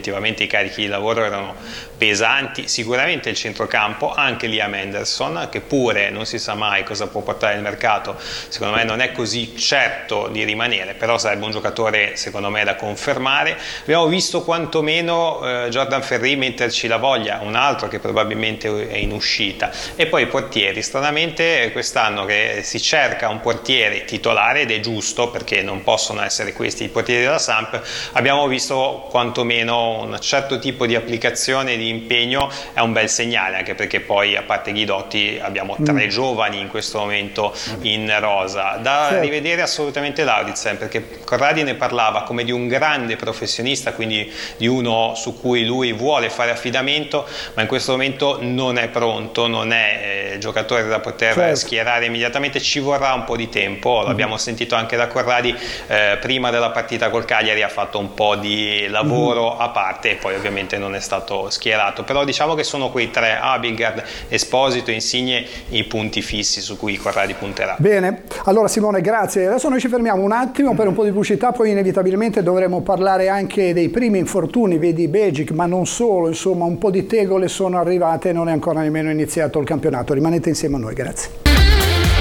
effettivamente i carichi di lavoro erano pesanti, sicuramente il centrocampo, anche Liam Henderson, che pure non si sa mai cosa può portare il mercato, secondo me non è così certo di rimanere, però sarebbe un giocatore secondo me da confermare. Abbiamo visto quantomeno Jordan Ferri metterci la voglia, un altro che probabilmente è in uscita, e poi i portieri, stranamente quest'anno che si cerca un portiere titolare, ed è giusto perché non possono essere questi i portieri della Samp, abbiamo visto quantomeno un certo tipo di applicazione di impegno, è un bel segnale, anche perché poi a parte Ghidotti abbiamo 3 giovani in questo momento in rosa. Da rivedere assolutamente Lauritsen, perché Corradi ne parlava come di un grande professionista, quindi di uno su cui lui vuole fare affidamento, ma in questo momento non è pronto, non è giocatore da poter schierare immediatamente, ci vorrà un po' di tempo, l'abbiamo sentito anche da Corradi, prima della partita col Cagliari ha fatto un po' di lavoro a parte e poi ovviamente non è stato schierato, però diciamo che sono quei 3, Abildgaard, Esposito, Insigne, i punti fissi su cui Corradi punterà. Bene, allora Simone, grazie. Adesso noi ci fermiamo un attimo per un po' di pubblicità, poi inevitabilmente dovremo parlare anche dei primi infortuni, vedi Begic, ma non solo, insomma un po' di tegole sono arrivate e non è ancora nemmeno iniziato il campionato. Rimanete insieme a noi, grazie.